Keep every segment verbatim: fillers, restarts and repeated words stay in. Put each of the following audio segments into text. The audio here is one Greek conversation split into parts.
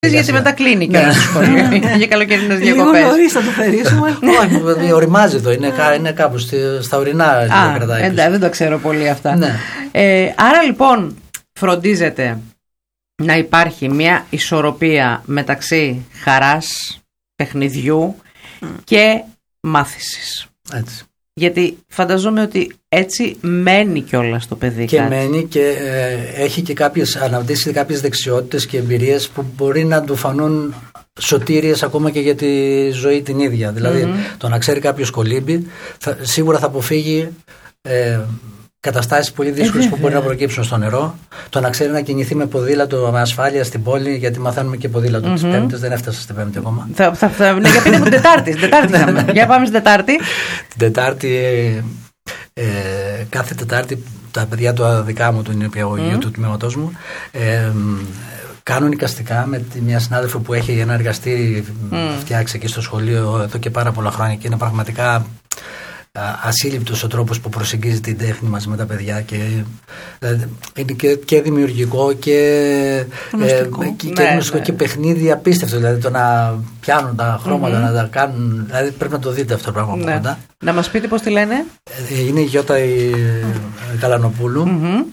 Γιατί μετά κλείνει και ένα σχολείο. Για καλοκαιρινές διακοπές. Λίγο νωρίς θα το θερήσουμε. Όχι, οριμάζει εδώ. Είναι, είναι κάπου στα ορεινά. Εντάξει, δεν τα ξέρω πολύ αυτά. Ναι. Ε, άρα λοιπόν φροντίζεται να υπάρχει μια ισορροπία μεταξύ χαράς, παιχνιδιού mm. και μάθησης. Έτσι. Γιατί φανταζόμαι ότι έτσι μένει κιόλας το παιδί. Και κάτι. μένει και ε, έχει και κάποιες, αναπτύσσει κάποιες δεξιότητες και εμπειρίες που μπορεί να του φανούν σωτήριες ακόμα και για τη ζωή την ίδια. Δηλαδή mm-hmm. το να ξέρει κάποιος κολύμπι θα, σίγουρα θα αποφύγει ε, καταστάσεις πολύ δύσκολες ε, που μπορεί να προκύψουν στο νερό. Το να ξέρει να κινηθεί με ποδήλατο με ασφάλεια στην πόλη, γιατί μαθαίνουμε και ποδήλατο mm-hmm. τις Πέμπτες, δεν έφτασα στην Πέμπτη ακόμα. Θα, θα, θα, ναι, για πείτε μου την Τετάρτη. Τετάρτη για πάμε στην Τετάρτη. Την Τετάρτη, ε, κάθε Τετάρτη, τα παιδιά του δικά μου, του νηπιαγωγείου, mm. του τμήματός μου, ε, κάνουν εικαστικά με μια συνάδελφο που έχει ένα εργαστήρι mm. φτιάξει εκεί στο σχολείο εδώ και πάρα πολλά χρόνια και είναι πραγματικά ασύλληπτος ο τρόπος που προσεγγίζει την τέχνη μας με τα παιδιά και δηλαδή, είναι και, και δημιουργικό και γνωστικό, ε, και, ναι, και, γνωστικό ναι. και παιχνίδι απίστευτο, δηλαδή το να πιάνουν τα χρώματα, mm-hmm. να τα κάνουν, δηλαδή πρέπει να το δείτε αυτό το πράγμα ναι. πάντα. Να μας πείτε πώς τη λένε. Ε, είναι η Γιώτα η Καλανοπούλου. Mm-hmm.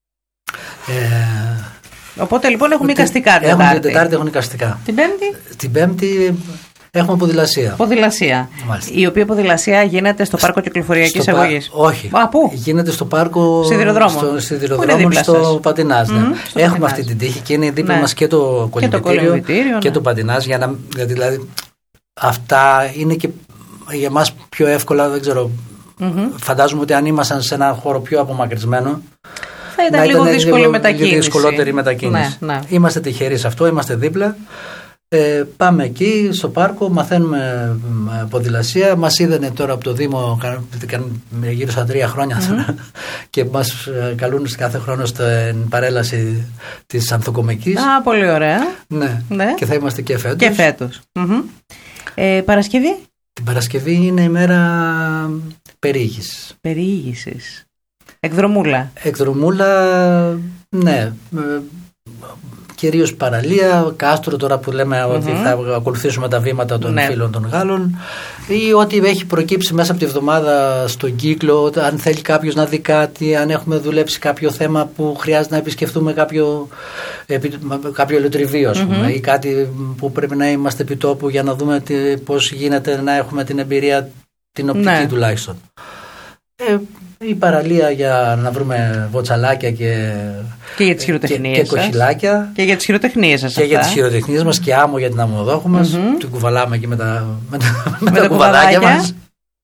ε, Οπότε λοιπόν έχουμε εικαστικά την Τετάρτη. Τετάρτη. Την Τετάρτη έχουν εικαστικά. Την Πέμπτη. Την Πέμπτη έχουμε ποδηλασία. Ποδηλασία. Μάλιστα. Η οποία ποδηλασία γίνεται στο πάρκο κυκλοφοριακής αγωγής. Πα... Όχι. Α, πού? Γίνεται στο πάρκο Σιδηροδρόμων. Στο Σιδηροδρόμων, στο Πατινάζ. Ναι. Mm, στο έχουμε πατινάζ. Αυτή την τύχη και είναι δίπλα ναι. μας και το κολυμβητήριο και, και, ναι. και το Πατινάζ. Για να... Δηλαδή αυτά είναι και για εμάς πιο εύκολα, δεν ξέρω. Mm-hmm. Φαντάζομαι ότι αν ήμασταν σε ένα χώρο πιο απομακρυσμένο. Θα ήταν λίγο δύσκολη μετακίνηση. Λίγο δυσκολότερη μετακίνηση. Ναι, ναι. Είμαστε τυχεροί σε αυτό, είμαστε δίπλα. Ε, πάμε εκεί στο πάρκο, μαθαίνουμε ποδηλασία. Μας είδανε τώρα από το Δήμο γύρω στα τρία χρόνια mm-hmm. και μας καλούν κάθε χρόνο στην παρέλαση της Ανθοκομικής. Α, πολύ ωραία. Ναι, ναι. Και θα είμαστε και φέτος. Και φέτος. Mm-hmm. Ε, Παρασκευή. Την Παρασκευή είναι η μέρα περιήγησης. Περιήγησης. Εκδρομούλα. Εκδρομούλα, ναι. Κυρίως παραλία, κάστρο τώρα που λέμε mm-hmm. ότι θα ακολουθήσουμε τα βήματα των ναι. φίλων των Γάλλων ή ό,τι έχει προκύψει μέσα από τη βδομάδα στον κύκλο, αν θέλει κάποιος να δει κάτι, αν έχουμε δουλέψει κάποιο θέμα που χρειάζεται να επισκεφτούμε κάποιο, κάποιο ελαιοτριβείο ας πούμε, mm-hmm. ή κάτι που πρέπει να είμαστε επί τόπου για να δούμε τι, πώς γίνεται να έχουμε την εμπειρία την οπτική ναι. τουλάχιστον. Ε, η παραλία για να βρούμε βοτσαλάκια και, και για τις χειροτεχνίες και, και κοχυλάκια και για τις χειροτεχνίες σας και αυτά. για τις χειροτεχνίες μας και άμμο για την αμμοδόχου μας mm-hmm. την κουβαλάμε εκεί με τα, με τα, με με τα κουβαλάκια μας.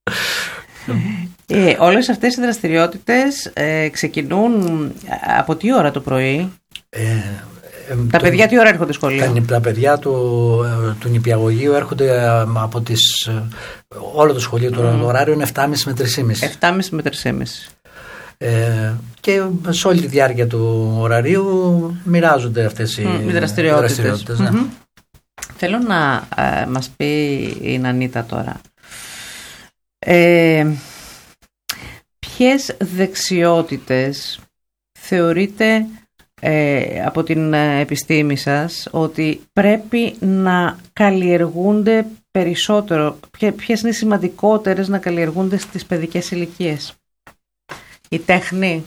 ε, όλες αυτές οι δραστηριότητες ε, ξεκινούν από τι ώρα το πρωί? Ε, Ε, τα το, παιδιά τι ώρα έρχονται σχολείο? Τα, τα παιδιά του, του νηπιαγωγείου έρχονται από τις, όλο το σχολείο, mm. το ωράριο είναι επτά και μισή με τρεις και μισή. επτά και μισή με τρεις και μισή. Ε, και σε όλη τη διάρκεια του ωραρίου μοιράζονται αυτές οι, mm, οι δραστηριότητες. δραστηριότητες ναι. Mm-hmm. Θέλω να ε, μας πει η Νανίτα τώρα ε, ποιες δεξιότητες θεωρείτε Ε, από την επιστήμη σας ότι πρέπει να καλλιεργούνται περισσότερο, ποιες είναι οι σημαντικότερες να καλλιεργούνται στις παιδικές ηλικίες? Η τέχνη.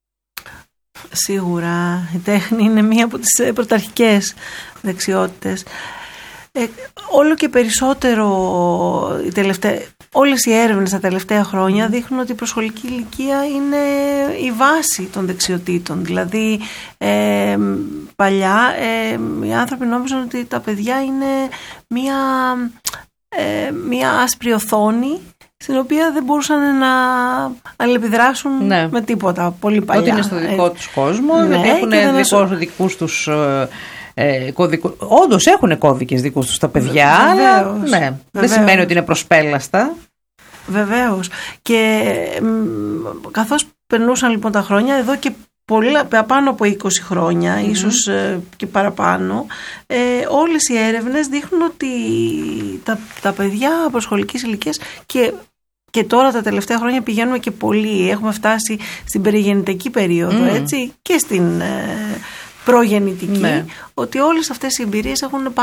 Σίγουρα η τέχνη είναι μία από τις πρωταρχικές δεξιότητες. Ε, όλο και περισσότερο η τελευταία, όλες οι έρευνες τα τελευταία χρόνια δείχνουν ότι η προσχολική ηλικία είναι η βάση των δεξιοτήτων. Δηλαδή ε, παλιά ε, οι άνθρωποι νόμιζαν ότι τα παιδιά είναι μία, ε, μία άσπρη οθόνη στην οποία δεν μπορούσαν να αλληλεπιδράσουν ναι. με τίποτα. Πολύ παλιά. Ότι είναι στο δικό τους κόσμο, ναι, γιατί έχουν δικούς, δικούς τους ε, κωδικούς. Όντως έχουν κώδικες δικούς τους τα παιδιά, αλλά ναι, βεβαίως. Δεν σημαίνει ότι είναι προσπέλαστα. Βεβαίως. Και μ, καθώς περνούσαν λοιπόν τα χρόνια, εδώ και πολλά, πάνω από είκοσι χρόνια, mm-hmm. ίσως ε, και παραπάνω, ε, όλες οι έρευνες δείχνουν ότι τα, τα παιδιά προσχολικής ηλικίας και Και τώρα τα τελευταία χρόνια πηγαίνουμε και πολύ. Έχουμε φτάσει στην περιγεννητική περίοδο, mm. έτσι, και στην ε, προγεννητική, ναι. ότι όλες αυτές οι εμπειρίες έχουν